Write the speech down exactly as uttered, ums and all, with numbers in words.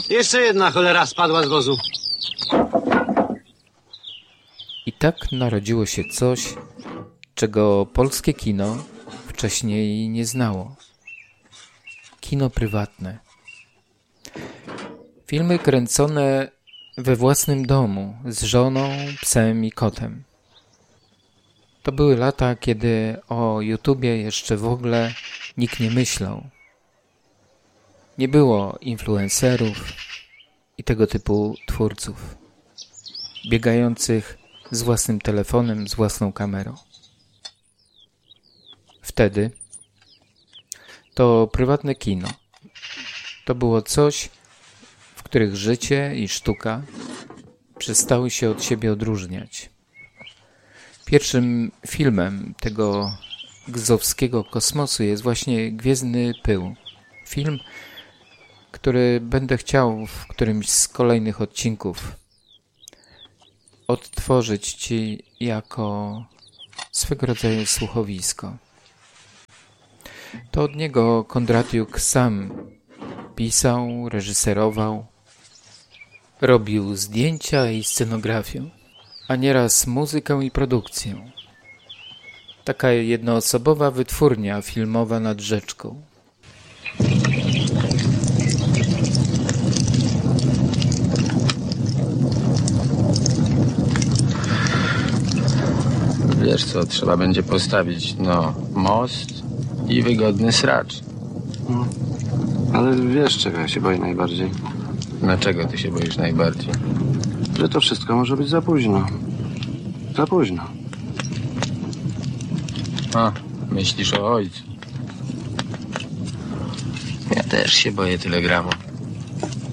Jeszcze jedna cholera spadła z wozu. I tak narodziło się coś, czego polskie kino wcześniej nie znało. Kino prywatne. Filmy kręcone we własnym domu, z żoną, psem i kotem. To były lata, kiedy o YouTubie jeszcze w ogóle nikt nie myślał. Nie było influencerów i tego typu twórców, biegających z własnym telefonem, z własną kamerą. Wtedy to prywatne kino. To było coś, w których życie i sztuka przestały się od siebie odróżniać. Pierwszym filmem tego gzowskiego kosmosu jest właśnie Gwiezdny Pył. Film, który będę chciał w którymś z kolejnych odcinków odtworzyć Ci jako swego rodzaju słuchowisko. To od niego Kondratiuk sam pisał, reżyserował, robił zdjęcia i scenografię, a nieraz muzykę i produkcję. Taka jednoosobowa wytwórnia filmowa nad rzeczką. Wiesz co, trzeba będzie postawić, no, most i wygodny sracz. No, ale wiesz, czego ja się boję najbardziej? Dlaczego ty się boisz najbardziej? Że to wszystko może być za późno. Za późno. A, myślisz o ojcu. Ja też się boję telegramów.